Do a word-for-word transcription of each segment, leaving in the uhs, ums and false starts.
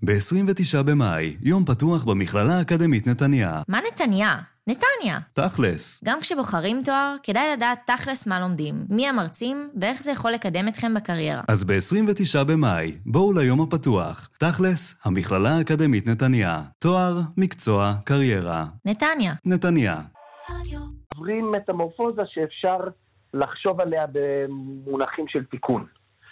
ב-עשרים ותשעה במאי, יום פתוח במכללה האקדמית נתניה. מה נתניה? נתניה. תכלס. גם כשבוחרים תואר, כדאי לדעת תכלס מה לומדים, מי המרצים ואיך זה יכול לקדם אתכם בקריירה. אז ב-עשרים ותשעה במאי, בואו ליום הפתוח. תכלס, המכללה האקדמית נתניה. תואר, מקצוע, קריירה. נתניה. נתניה. עוברים מטמורפוזה שאפשר לחשוב עליה במונחים של תיקון.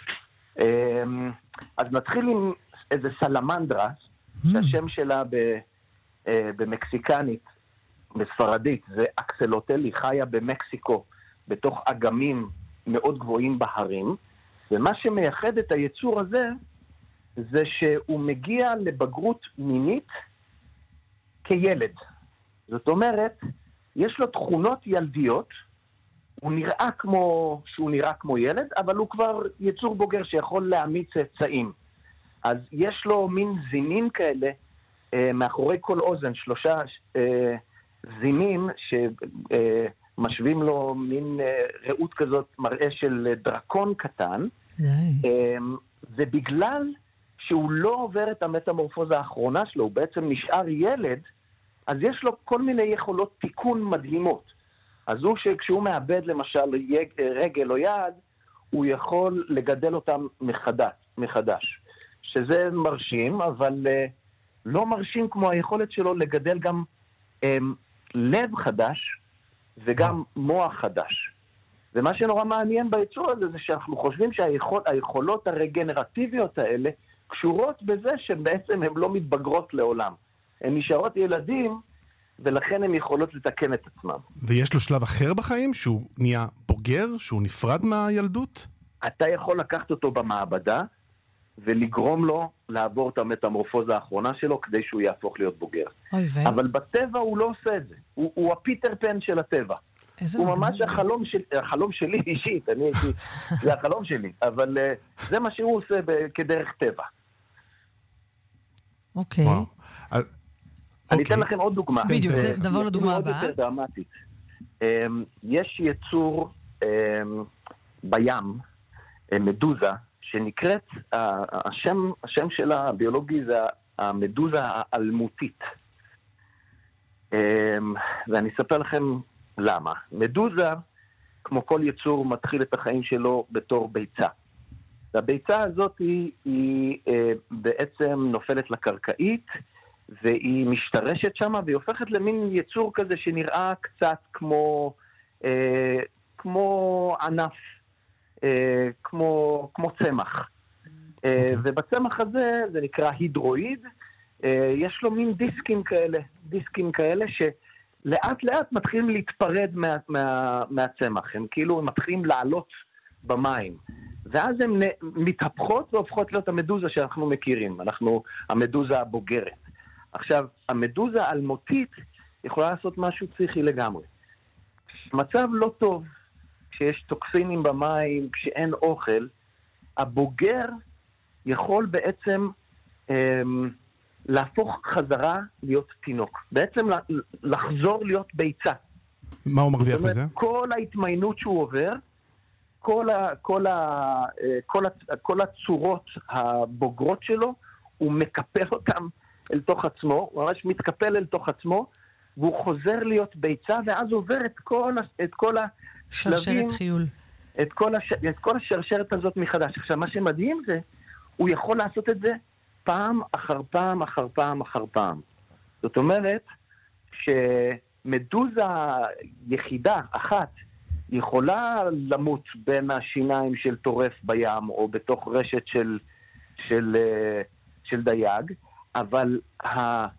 אז נתחיל עם איזה סלמנדרה, שהשם שלה במקסיקנית, בספרדית, זה אקסלוטל, היא חיה במקסיקו, בתוך אגמים מאוד גבוהים בהרים, ומה שמייחד את היצור הזה, זה שהוא מגיע לבגרות מינית כילד. זאת אומרת, יש לו תכונות ילדיות, הוא נראה כמו, שהוא נראה כמו ילד, אבל הוא כבר יצור בוגר שיכול להעמיד צאצאים. אז יש לו מין זינים כאלה, אה, מאחורי כל אוזן, שלושה אה, זינים שמשווים אה, לו מין אה, ראות כזאת, מראה של דרקון קטן. אה, ובגלל שהוא לא עובר את המטמורפוזה האחרונה שלו, הוא בעצם נשאר ילד, אז יש לו כל מיני יכולות תיקון מדהימות. אז הוא שכשהוא מאבד למשל רגל או יד, הוא יכול לגדל אותם מחדש, מחדש. שזה מרשים, אבל uh, לא מרשים כמו היכולת שלו לגדל גם um, לב חדש וגם מוח חדש. ומה שנורא מעניין ביצור הזה זה שאנחנו חושבים שהיכולות הרגנרטיביות האלה קשורות בזה שבעצם הן לא מתבגרות לעולם. הן נשארות ילדים, ולכן הן יכולות לתקן את עצמם. ויש לו שלב אחר בחיים? שהוא נהיה בוגר? שהוא נפרד מהילדות? אתה יכול לקחת אותו במעבדה, ולגרום לו לעבור את המטמורפוזה האחרונה שלו, כדי שהוא יהפוך להיות בוגר. אוי וי. אבל בטבע הוא לא עושה את זה. הוא, הוא הפיטר פן של הטבע. הוא ממש החלום, של, החלום שלי אישית, אני אישית, זה החלום שלי, אבל uh, זה מה שהוא עושה ב- כדרך טבע. אוקיי. וואו. אז... אני אתן לכם עוד דוגמה. בדיוק, דבר לדוגמה הבאה. עוד יותר דרמטית. יש יצור בים, מדוזה, שנקראת, השם, השם שלה הביולוגי זה המדוזה האלמותית. ואני אספר לכם למה. מדוזה, כמו כל יצור, מתחיל את החיים שלו בתור ביצה. והביצה הזאת היא, היא בעצם נופלת לקרקעית, והיא משתרשת שמה, והיא הופכת למין יצור כזה שנראה קצת כמו, אה, כמו ענף, אה, כמו, כמו צמח. אה, ובצמח הזה, זה נקרא הידרואיד, אה, יש לו מין דיסקים כאלה, דיסקים כאלה שלאט לאט מתחילים להתפרד מה, מה, מהצמח, הם כאילו מתחילים לעלות במים. ואז הן מתהפכות והופכות להיות המדוזה שאנחנו מכירים, אנחנו המדוזה הבוגרת. עכשיו, המדוזה האלמותית יכולה לעשות משהו פסיכי לגמרי. מצב לא טוב, כשיש טוקסינים במים, כשאין אוכל, הבוגר יכול בעצם אמ, להפוך חזרה להיות תינוק. בעצם לחזור להיות ביצה. מה הוא מרוויח זאת אומרת, בזה? כל ההתמיינות שהוא עובר, כל, ה, כל, ה, כל, ה, כל הצורות הבוגרות שלו, הוא מקפל אותם אל תוך עצמו, הוא ממש מתקפל אל תוך עצמו, והוא חוזר להיות ביצה, ואז עובר את כל, את כל השלבים, שרשרת חיול. את כל, הש, את כל השרשרת הזאת מחדש. עכשיו, מה שמדהים זה, הוא יכול לעשות את זה פעם אחר פעם אחר פעם אחר פעם. זאת אומרת, שמדוזה יחידה אחת, יכולה למות בין השיניים של טורף בים, או בתוך רשת של, של, של דייג, אבל ה,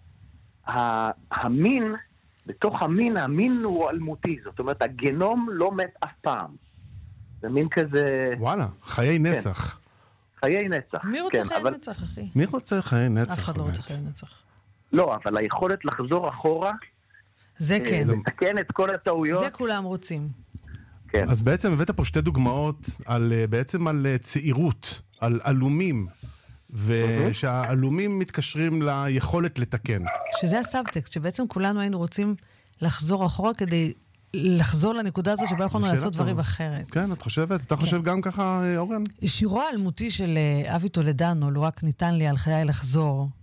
ה, המין, בתוך המין, המין הוא אלמותי, זאת אומרת, הגנום לא מת אף פעם. זה מין כזה... וואלה, חיי נצח. כן. חיי נצח. מי רוצה כן, חיי אבל... נצח, אחי? מי רוצה חיי נצח? אף אחד לא באמת? רוצה חיי נצח. לא, אבל היכולת לחזור אחורה, זה כן. לתקן את כל הטעויות. זה כולם רוצים. כן. אז בעצם הבאת פה שתי דוגמאות על, בעצם על צעירות, על אלומים, ושהאלומים מתקשרים ליכולת לתקן. שזה הסאבטקסט, שבעצם כולנו היינו רוצים לחזור אחורה כדי לחזור לנקודה הזאת שבה יכולנו לעשות דברים אחרת. כן, את חושבת? אתה חושב גם ככה, אורן? שירו האלמותי של אבי טולדנו, לא רק ניתן לי על חיי לחזור,